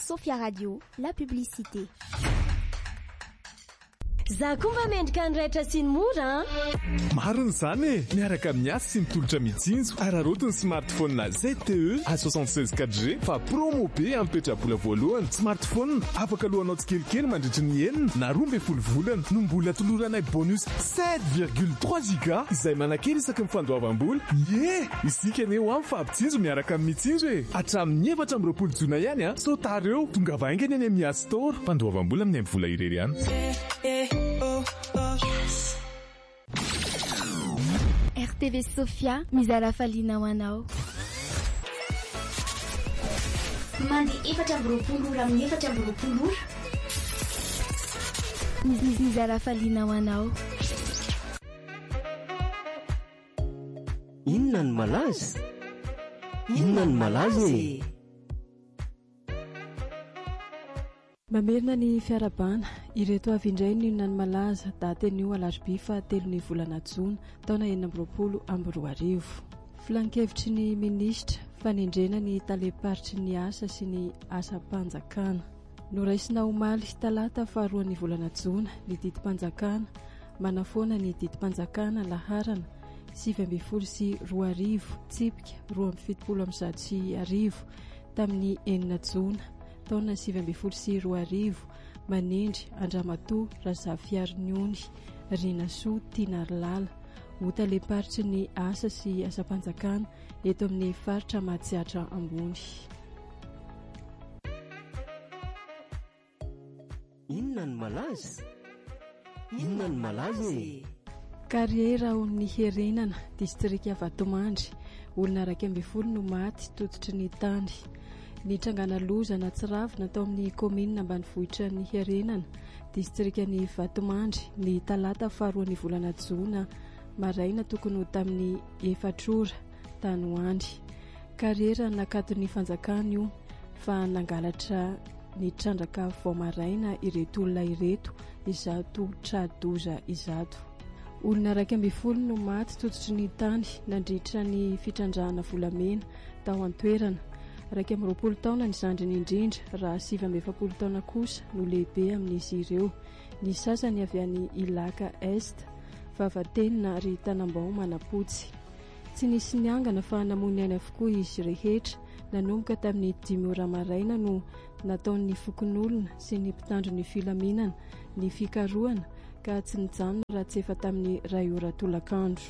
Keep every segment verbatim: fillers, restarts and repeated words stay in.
Sophia Radio, la publicité. Za kumba mendrika ny raitra sy ny mora. Mariny zany e, miaraka amin'ny asa sy ny tolotra mitsinjo. Ararotiny smartphone na Z T E A soixante-seize quatre G fa promo be ampetrabola voalohany. Smartphone afaka lohanao tsikelikely mandritry ny enina na roa amby folo volana no mbola toloranay bonus sept virgule trois giga izay manakely isaky ny fandoavam-bola. Ye, isika aneo amin'ny fampitsinjo miaraka amin'ny mitsinjo e. Hatramin'ny efatra amby roapolo jona ihany a. So tareo tonga vaingany any amin'ny App Store. Fandoavam-bola amin'ny amby vola irery ihany. Oh, oh. Yes. R T V Sophia, mizara falina ho anao. Mandeha efatra amby roapolo ora amin'ny efatra amby roapolo ora. Mizara falina ho anao. Inona ny malaza? Inona ny malaza e? Mamerina ny fiarabana, ireto avy indray ny inona ny malaza daten'io alarobia fa telo ny volana jona taona enina amby roapolo amby roa arivo. Filan-kevitry ny minisitra fanendrena ny taleparitry ny asa sy ny asa-panjakana. Noraisina omaly talata faharoa ny volana jona ny didim-panjakana, manafoana ny didim-panjakana laharana sivy amby folo sy roa arivo tsipika roa amby fitopolo amby zato sy arivo tamin'ny enina jona taona sivy amby folo sy roa arivo. Manendry Andramatoa Razafiariniony Rinasoa Tinarilala ho taleparitry ny asa sy asa-panjakana eto amin'ny faritra Matsiatra ambony. Inona ny malaza? Inona ny malaza e? Kariera ao ny herenana distrika Vatomandry, olona iraika amby folo no maty tototry ny tany. Ny trangana loza na tsiravina tao amin'ny komina ambanivohitra ny herenana distrika ny Vatomandry ny talata faharoa ny volana jona maraina tokony ho tamin'ny efatrora tany hoandry. Kariera nakato ny fanjakana io fa nangalatra ny trandraka vao maraina ireto olona ireto izato tradoza izato. Olona iraika amby folo no maty tototry ny tany nandritra ny fitrandrahana volamena tao an-toerana. Raika amby roapolo taona ny zandriny indrindra raha sivy amby efapolo taona kosa no lehibe amin'izy ireo. Ny sasany avy any Ilaka Est, Vavatenina ary Tanambao Manapotsy. Tsy nisy niangana fa namony any avokoa izy rehetra. Nanomboka tamin'ny dimy ora maraina no nataon'ny fokon'olona sy ny mpitandro ny filaminana ny fikarohana ka tsy nijanona raha tsy efa tamin'ny ray ora tolakandro.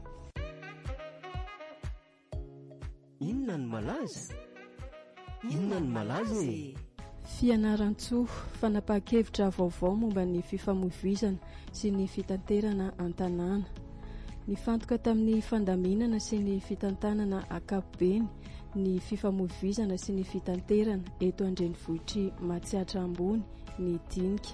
Inona ny malaza? Inona ny malaza e? Fianaran-tsoa fanapahan-kevitra vaovao momba ny fifamoivoizana sy ny fitanterana an-tanàna. Nifantoka tamin'ny fandaminana sy ny fitantanana ankapobeny ny fifamoivoizana sy ny fitanterana eto an-drenivohitry Matsiatra ambony ny dinika.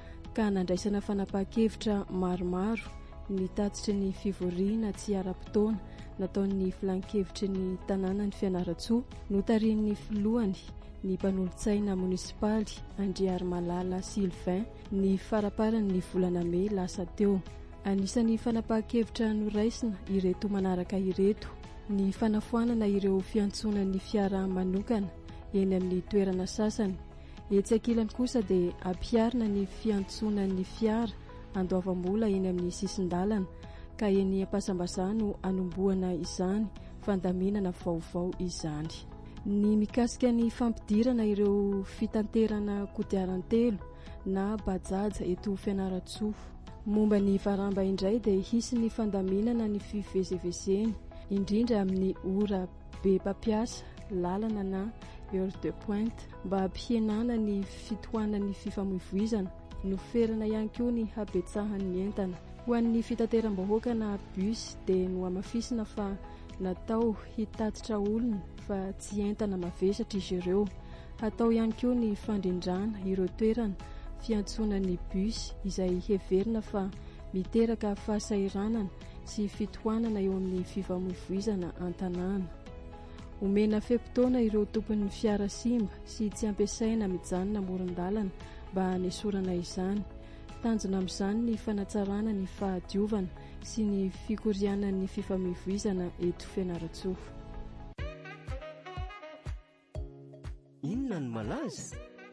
Ka nandraisana fanapahan-kevitra maromaro ny tatitry ny fivoriana tsy ara-potoana nataon'ny filan-kevitry ny tanàna ny fianaran-tsoa notarian'ny filohany ny mpanolontsaina munisipaly Andriary Malala Sylvain ny faraparany ny volana May lasa teo. Anisan'ny fanapahan-kevitra noraisina ireto manaraka ireto: ny fanafoanana ireo fiantsonan'ny fiara manokana eny amin'ny toerana sasany. Etsy ankilany kosa dia ampiarina ny fiantsonan'ny fiara andoavam-bola eny amin'ny sisin-dalana ka eny am-pasambazana no anombohana izany fandaminana vaovao izany. Ny mikasika ny fampidirana ireo fitanterana kodiaran-telo na bajaja eto Fianaratsoa. Momba ny varamba indray dia hisy ny fandaminana ny fivezivezeny indrindra amin'ny ora be mpampiasa lalana na heure de pointe mba hampihenana ny fitohanan'ny fifamoivoizana. Noferana ihany koa ny habetsahan'ny entana. Ho an'ny fitateram-bahoaka na bus dia no amafisina fa natao hitatitra olona fa tsy entana mavesatra izy ireo. Hatao ihany koa ny fandrindrana ireo toerana fiantsonan'ny bus izay heverina fa miteraka fahasairanana sy fitohanana eo amin'ny fifamoivoizana an-tanàna. Omena fepotona ireo tompon'ny fiara simba sy tsy ampiasaina mijanona amoron-dalana mba hanesorana izany. Tanjona amin'izany ny fanatsarana ny fahadiovana sy ny fikorianan'ny fifamoivoizana eto Fianaratsoa. Inona ny malaza?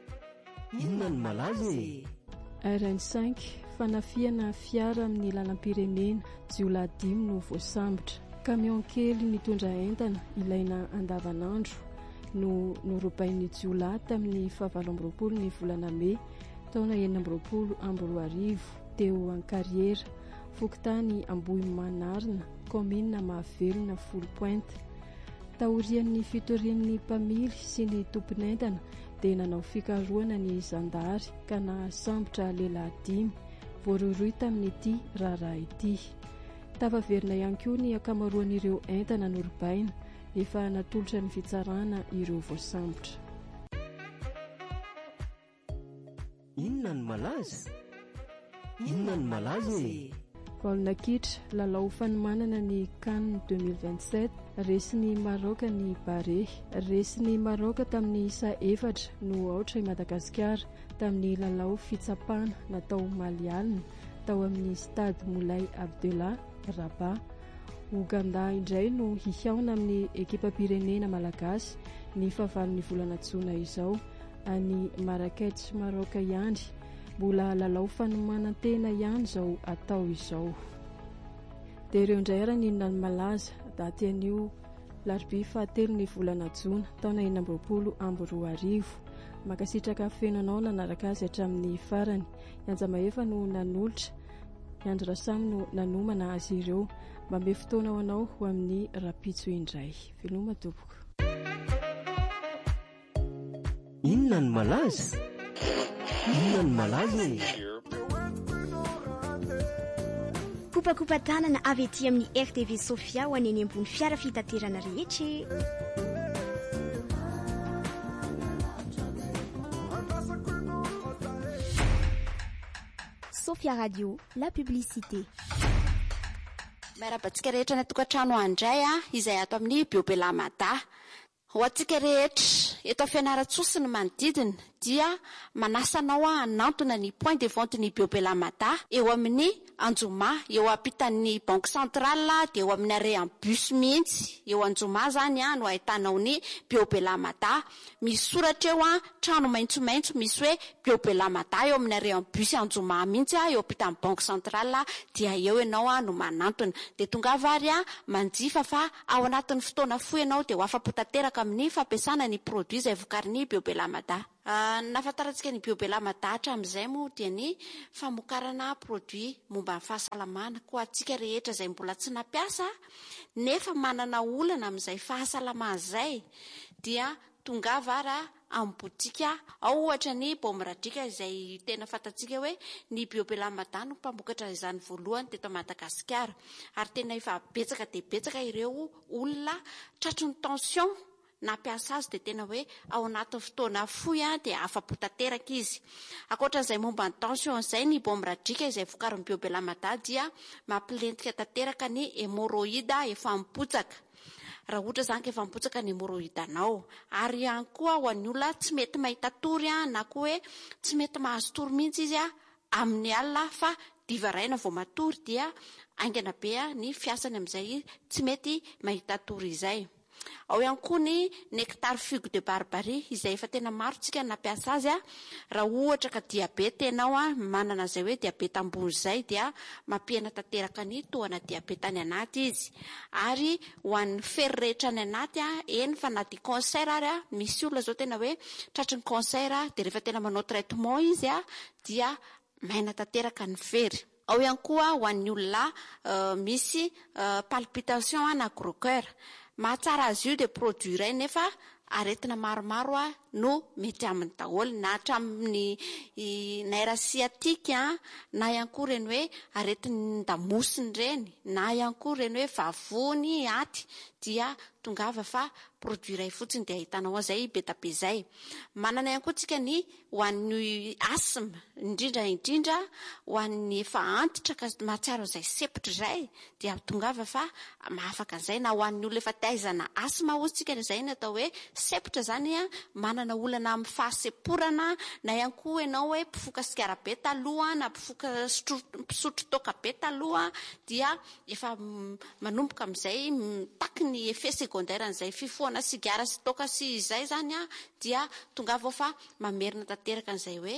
inona ny malaza e R N cinq fanafiana fiara amin'ny lalam-pirenena jiolahy dimy no voasambotra. Kamion kely mitondra entana ilaina andavanandro no norobain'ny jiolahy tamin'ny fahavalo amby roapolo ny volana May taona enina amby roapolo amby roa arivo teo Ankariera, Fokontany Ambohimanarina, commune Mahavelona Folo Pointe. Taorian'ny fitorian'ny mpamily sy ny tompon'entana dia nanao fikarohana ny zandary ka nahasambotra lehilahy dimy voarohirohy tamin'ity raharaha ity. Tavaverina ihany koa ny akamaroan'ireo entana norobaina efa natolotra ny fitsarana ireo voasambotra. inona ny malaza inona ny malaza e Baolina kitra lalao fanomanana ny CAN deux mille vingt-sept resin'ny Maroc ny Bare. Resin'ny Maroc tamin'ny isa efatra no aotra i Madagasikara tamin'ny lalao fitsapana natao Malialina tao amin'ny stade Moulay Abdellah Rabat. Uganda indray no hihaona amin'ny ekipa-pirenena malagasy ny fahavalon'ny volana Jona izao any Marrakech Maroc ihany. Mbola lalao fanomanantena ihany izao atao izao. Dia ireo indray ara ny inona ny malaza daty anio larobia fahatelo ny volana Jona taona enina amby roapolo amby roa arivo. Makasitraka fenanao nanaraka azy hatramin'ny farany. Ianja Mahefa no nanolotra, Andry Rasamy no nanomana azy ireo. Mba fotoana ho anao ho amin'ny rapitso indray. Veloma tompoko. inona ny malaza inona ny malaza e kopakopa tanana avy ety amin'ny R T V Sofia ho aneny ambony fiara fitaterana rehetra. Sofia Radio, la publicité. Miarabantsika rehetra ny tokantrano andray a izay ato amin'ny Biobelamada. Ho antsika rehetra eto Fianarantsoa ny manodidina dia manasanao a hanantona ny point de vente ny Biobelamada eo amin'ny Anjoma, eo ampitan'ny Banque Centrale dia eo amin'ny arrêt en bus mihitsy. Eo Anjoma zany a no ahitanao ny Biobelamada. Misy soratra eo a trano maitsomaitso misy hoe Biobelamada eo amin'ny arrêt en bus Anjoma mihitsy a eo ampitan'ny Banque Centrale dia eo ianao a no manantona. Dia tonga vary a manjifa fa ao anatin'ny fotoana fohy ianao dia ho afapo tanteraka amin'ny fampiasana ny produit izay vokarin'ny Biobelamada. Uh, nafantarantsika ny Biobelamada hatramin'izay moa dia ny famokarana produit momba ny fahasalamana. Koa antsika rehetra izay mbola tsy nampiasa nefa manana olana amin'izay fahasalamana izay dia tonga vara amin'ny botika ao ohatra ny Bomradrika izay tena fantatsika hoe ny Biobelamada no mpamokatra izany voalohany teto Madagasikara, ary tena efa betsaka dia betsaka ireo olona tratron'ny tension nampiasa azy dia tena hoe ao anatin'ny fotoana fohy a dia afapo tanteraka izy. Ankoatran'izay momba ny tension izay ny Bomradrika izay vokarin'ny Biobelamada dia mampilentika tanteraka ny hémorroïde efa mipotsaka. Raha ohatra zany ka efa mipotsaka ny hémorroïde anao, ary ihany koa ho an'ny olona tsy mety mahita tory a na koa hoe tsy mety mahazo tory mihitsy izy a amin'ny alina fa divaraina vao matory dia aingana be a ny fiasany amin'izay tsy mety mahita tory izay. Ao ihany koa ny nectar figue de barbarie izay efa tena maro tsika nampiasa azy a raha ohatra ka diabeta ianao a manana izay hoe diabeta ambony izay dia mampihana tanteraka ny tohana diabeta any anaty izy. Ary ho an'ny fery rehetra any anaty a eny fa na di cancer ary a misy olona zao tena hoe tratry ny cancer a dia rehefa tena manao traitement izy a dia maina tanteraka ny fery. Ao ihany koa ho an'ny olona uh, misy uh, palpitation a na gros cœur. Mahatsara azy io dia produit iray nefa aretina maromaro a no mety amin'ny daholo na hatramin'ny nerf sciatique na ihany koa reny hoe aretin'ny damosiny reny na ihany koa reny hoe vavony aty dia tongava fa produit iray fotsiny dia ahitanao azay beta be zay. Manana ihany koa tsika ny ho an'ny asthme indrindra indrindra ho an'ny efa antitra ka mahatsiaro izay sepitra izay dia tongava fa mahafaka izay, na ho an'ny olona efa taizana asthme ozy tsika izay natao hoe sepitra zany a manana olana amin'ny fahaseporana na ihany koa ianao hoe mpifoka sigara be taloha na mpifoka pisotro toaka be taloha dia efa manomboka amin'izay mitaky ny ny effet secondaire n'izay fifohana sigara sy toka sy izay zany a dia tonga vao fa mamerina tanteraka n'izay hoe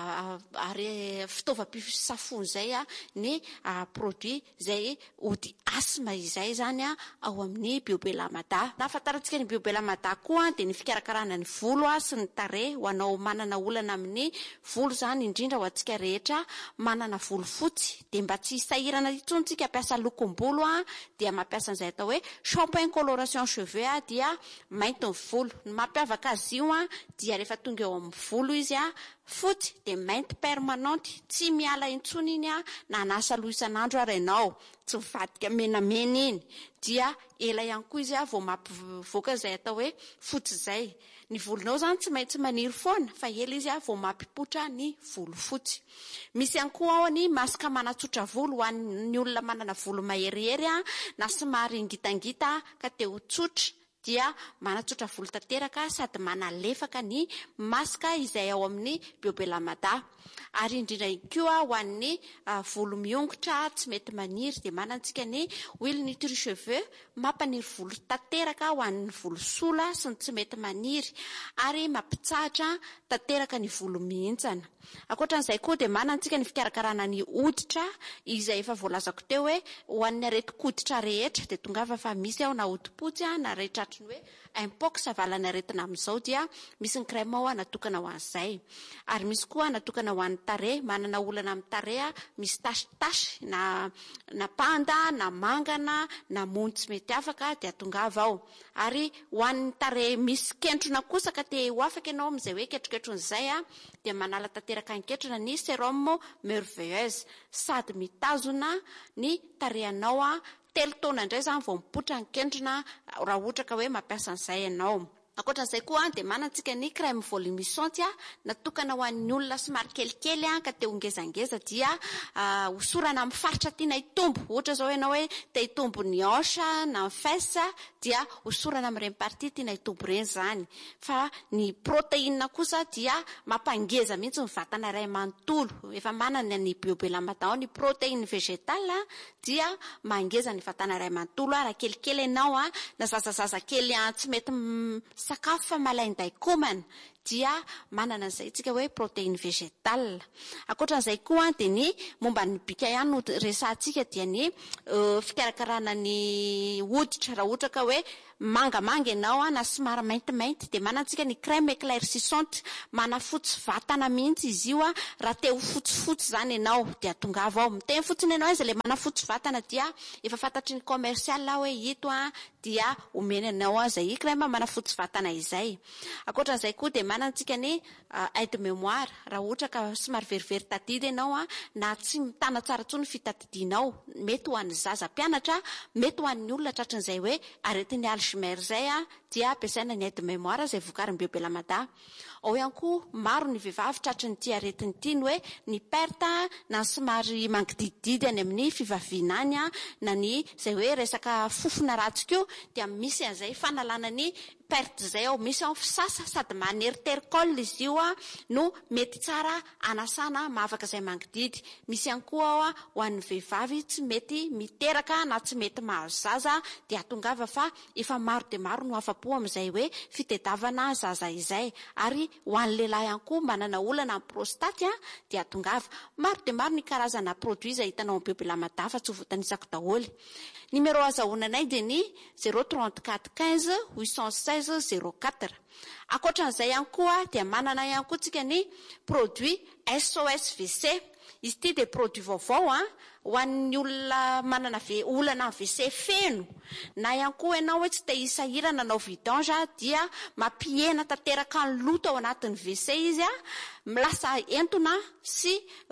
ary fitaovam-pisafony zay a ny produit zay ody asma izay zany a ao amin'ny Biobelamada. Nafantarantsika ny Biobelamada koa dia ny fikarakarana ny volo a sy ny tarehy ho anao manana olana amin'ny volo zany indrindra ho antsika rehetra manana volo fotsy dia mba tsy hisahirana intsony tsika ampiasa lokom-bolo a dia mampiasa an'izay atao hoe shampoing coloration cheveux a dia mainty ny volo. Ny mampiavaka azy io a dia rehefa tonga eo amin'ny volo izy a fotsy dia mainty permanente, tsy miala intsony iny a na anasa loha isan'andro ary ianao tsy mivadika menamena iny dia ela ihany koa izy a vao mampivoaka izay atao hoe fotsy izay. Ny volonao zany tsy maintsy maniry foana fa ela izy a vao mampipotra ny volo fotsy. Misy ihany koa ao ny masaka manatsotra volo ho an'ny olona manana volo maherihery a na somary ngitangita ka te ho tsotra dia manatsotra volo tanteraka sady manalefaka ny masaka izay ao amin'ny Biobelamada. Ary indrindra koa ho an'ny volo miongotra tsy mety maniry dia manantsika ny huile nutri cheveux mampaniry volo tanteraka ho an'ny volo sola sy ny tsy mety maniry ary mampitsahatra tanteraka ny volo mihintsana. Ankoatran'izay koa dia manantsika ny fikarakarana ny hoditra izay efa voalazako teo hoe ho an'ny areti-koditra rehetra dia tongava fa misy ao na hodi-potsy na rehetratriny hoe impox avalana aretina amin'izao dia misy ny crème ao natokana ho an'izay. Ary misy koa natokana ho an'ny tarehy, manana olana amin'ny tarehy misy tasy-tasy na na panda na mangana na mony tsy mety afaka dia tongava ao. Ary ho an'ny tarehy misy kentrona kosa ka te ho afaka ianao amin'izay hoe ketroketronyizay a dia manala tanteraka anketrona ny sérum merveilleuse sady mitazona ny tarehanao a telo taona indray zany vao mipotra ny kentrona raha ohatra ka hoe mampiasa an'izay ianao. Ankoatran'izay koa dia manantsika ny crème volumisante natokana ho an'ny olona somary kelikely ka te ho ngezangeza dia hosorana amin'ny faritra tiana hitombo. Ohatra zao ianao hoe te hitombo ny hanche na ny fesse dia hosorana amin'ireny partie tiana hitombo ireny zany. Fa ny protéine kosa dia mampangeza mihitsy ny vatana iray manontolo. Efa manana ny Biobelamada ny protéine végétale dia mangeza ny vatana iray manontolo raha kelikely ianao na zazazaza kely tsy mety sakafo fa malainday komana dia manana an'izay tsika hoe protéine végétale. Ankoatran'izay koa dia ny momba ny bika ihany no resahantsika dia ny fikarakarana ny hoditra raha ohatra ka hoe mangamanga ianao na somary maintimainty dia manantsika ny crème éclaircissante manafotsy vatana mihitsy izy io raha te ho fotsifotsy zany ianao dia tongava ao miteny fotsiny ianao izy le manafotsy vatana dia efa fantatry ny commercial hoe ito dia omena anao izay crème manafotsy vatana izay. Ankoatran'izay koa dia manantsika ny aide mémoire raha ohatra ka somary verivery tadidy ianao na tsy mitana tsara intsony fitadidianao mety ho an'ny zaza mpianatra mety ho an'ny olona tratran'izay hoe aretin'ny Alzheimer zay dia ampiasaina ny aide mémoire izay vokarin'ny Biobelamada. Ao ihany koa maro ny vehivavy tratry ny ity aretiny ity ny hoe ny perte na somary mangidididy any amin'ny fivaviana any na ny izay hoe resaka fofona ratsy koa dia misy an'izay fanalana ny perte zay ao. Misy ao fisasa sady maneritericole izy io no mety tsara anasana mahavaka izay mangididy. Misy ihany koa ao ho an'ny vehivavy tsy mety miteraka na tsy mety mahazo zaza dia tongava fa efa maro dia maro no afa-po amin'izay hoe fitediavana zaza izay. Ary ho an'ny lehilahy ihany koa manana olana amin'ny prostate dia tongava maro dia maro ny karazana produit izay hitanao amin'ny Biobelamada fa tsy ho voatanisako daholo. Numéro azahoananay dia ny zéro trente-quatre quinze huit cent seize zéro quatre. Ankoatran'izay ihany koa dia manana ihany koa tsika ny produit S O S V C. Izy ity dia produit vaovao ho an'ny olona manana olana V C feno na ihany koa ianao hoe tsy te hisahirana nanao vidange dia mampihena tanteraka ny loto ao anatin'ny V C izy milasa entona sy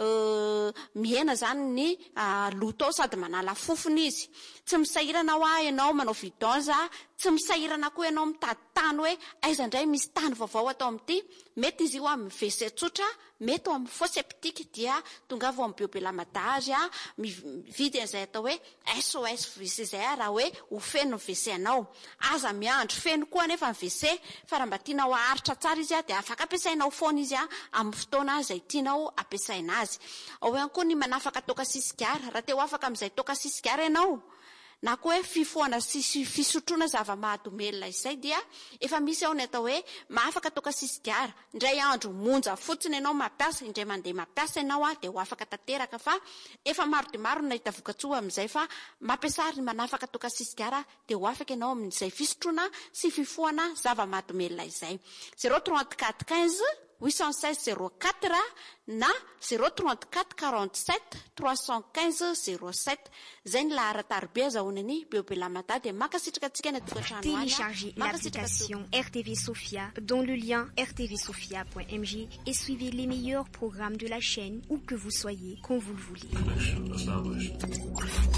mihena zany ny loto ao sady manala fofony izy. Tsy misahirana ho ianao manao vidange, tsy misahirana koa ianao mitady tany hoe aiza indray misy tany vaovao atao amin'ity. Mety izy io amin'ny V C tsotra, mety ao amin'ny fosse septique dia tongava ao amin'ny Biobelamada azy mividy an'izay atao hoe S O S V C zay raha hoe ho feno ny V C anao. Aza miandro feno koa nefa ny V C fa raha mba tianao haharitra tsara izy dia afaka ampiasainao foana izy amin'ny fotoana izay tianao ampiasaina azy. Ao ihany koa ny manafaka toka sisigara raha te ho afaka amin'izay toka sisigara ianao na koa hoe fifoana sy fisotroana zava-mahadomelina izay dia efa misy ao ny atao hoe mahafaka toka sisidiara. Indray andro monja fotsiny ianao mampiasa, indray mandeha mampiasa ianao a dia ho afaka tanteraka, fa efa maro dia maro nahita vokatsoa amin'izay fa mampiasa ary manafaka toka sisidiara dia ho afaka ianao amin'izay fisotroana sy fifoana zava-mahadomelina izay. zéro trente-quatre quinze huit cent seize zéro quatre na zéro trente-quatre quarante-sept trois cent quinze zéro sept. Zay ny laharatarbe azahoany Biobelamata dia makasitraka antsika ny tokantrano. Téléchargez l'application R T V Sofia dont le lien r t v sofia point m j et suivez les meilleurs programmes de la chaîne où que vous soyez, quand vous le voulez.